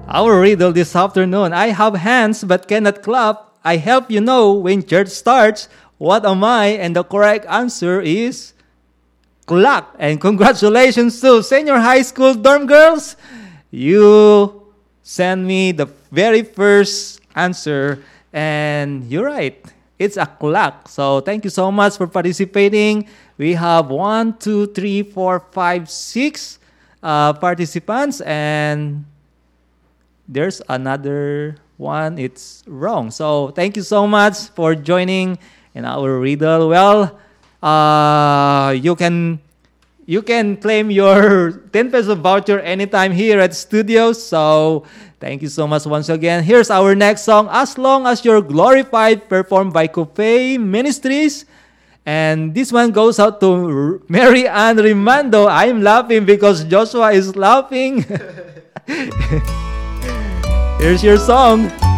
Our riddle this afternoon. I have hands but cannot clap. I help you know when church starts. What am I? And the correct answer is clock. And congratulations to senior high school dorm girls. You sent me the very first answer, and you're right. It's a clock. So thank you so much for participating. We have 1, 2, 3, 4, 5, 6 participants, and there's another one. It's wrong. So thank you so much for joining in our riddle. Well, you can claim your 10 peso voucher anytime here at studios. So thank you so much once again. Here's our next song, As Long As You're Glorified, performed by Coupe Ministries. And this one goes out to Mary Ann Rimando. I'm laughing because Joshua is laughing. Here's your song.